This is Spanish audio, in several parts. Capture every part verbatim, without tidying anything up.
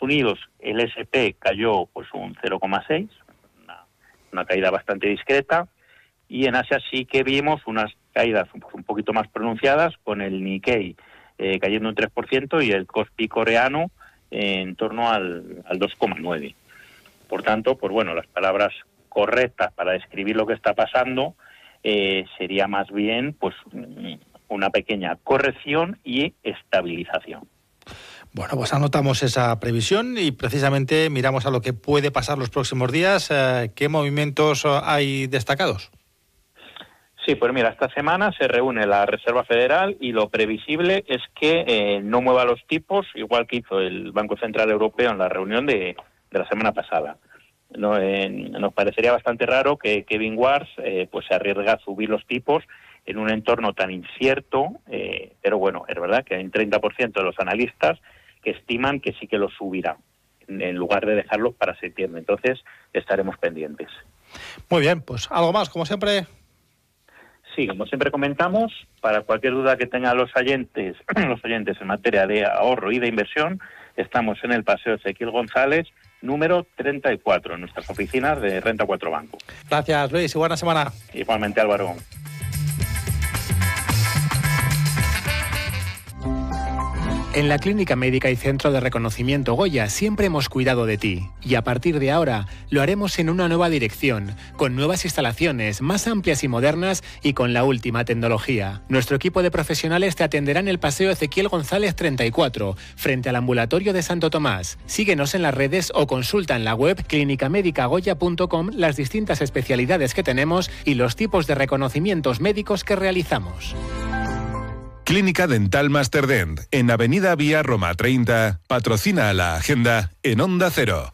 Unidos el ese and pe cayó pues un cero coma seis, una, una caída bastante discreta, y en Asia sí que vimos unas caídas un, un poquito más pronunciadas, con el Nikkei eh, cayendo un tres por ciento y el Kospi coreano eh, en torno al, al dos coma nueve. Por tanto, pues bueno, las palabras correctas para describir lo que está pasando eh, sería más bien pues una pequeña corrección y estabilización. Bueno, pues anotamos esa previsión y precisamente miramos a lo que puede pasar los próximos días. ¿Qué movimientos hay destacados? Sí, pues mira, esta semana se reúne la Reserva Federal y lo previsible es que eh, no mueva los tipos, igual que hizo el Banco Central Europeo en la reunión de, de la semana pasada. No, eh, nos parecería bastante raro que Kevin Warsh eh, pues se arriesga a subir los tipos en un entorno tan incierto, eh, pero bueno, es verdad que hay un treinta por ciento de los analistas que estiman que sí que los subirá, en, en lugar de dejarlos para septiembre. Entonces, estaremos pendientes. Muy bien, pues algo más, como siempre. Sí, como siempre comentamos, para cualquier duda que tengan los oyentes, los oyentes en materia de ahorro y de inversión, estamos en el Paseo Ezequiel González, número treinta y cuatro, en nuestras oficinas de Renta cuatro Banco. Gracias, Luis, y buena semana. Igualmente, Álvaro. En la Clínica Médica y Centro de Reconocimiento Goya siempre hemos cuidado de ti, y a partir de ahora lo haremos en una nueva dirección, con nuevas instalaciones más amplias y modernas y con la última tecnología. Nuestro equipo de profesionales te atenderá en el Paseo Ezequiel González treinta y cuatro, frente al ambulatorio de Santo Tomás. Síguenos en las redes o consulta en la web clínica médica goya punto com las distintas especialidades que tenemos y los tipos de reconocimientos médicos que realizamos. Clínica Dental Masterdent, en Avenida Vía Roma treinta, patrocina a la agenda en Onda Cero.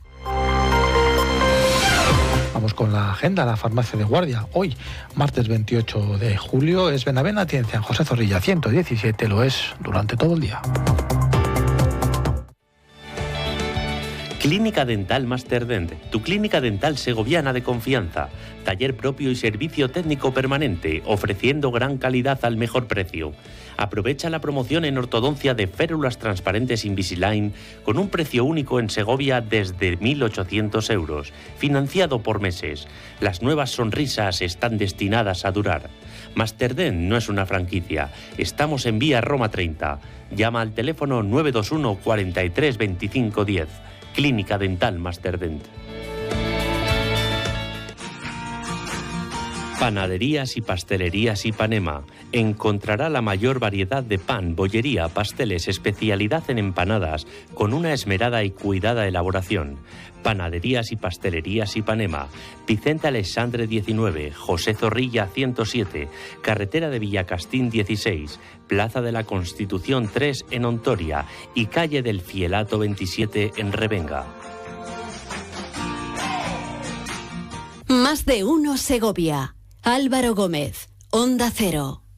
Vamos con la agenda, la farmacia de guardia. Hoy, martes veintiocho de julio, es Benavena, tiene San José Zorrilla ciento diecisiete, lo es durante todo el día. Clínica Dental Masterdent, tu clínica dental segoviana de confianza. Taller propio y servicio técnico permanente, ofreciendo gran calidad al mejor precio. Aprovecha la promoción en ortodoncia de férulas transparentes Invisalign con un precio único en Segovia desde mil ochocientos euros, financiado por meses. Las nuevas sonrisas están destinadas a durar. Masterdent no es una franquicia. Estamos en Vía Roma treinta. Llama al teléfono nueve dos uno, cuarenta y tres, veinticinco diez. Clínica Dental Masterdent. Panaderías y Pastelerías Ipanema. Encontrará la mayor variedad de pan, bollería, pasteles, especialidad en empanadas, con una esmerada y cuidada elaboración. Panaderías y Pastelerías Ipanema. Vicente Alexandre diecinueve, José Zorrilla ciento siete, Carretera de Villacastín dieciséis, Plaza de la Constitución tres en Ontoria y Calle del Fielato veintisiete en Revenga. Más de uno Segovia. Álvaro Gómez, Onda Cero.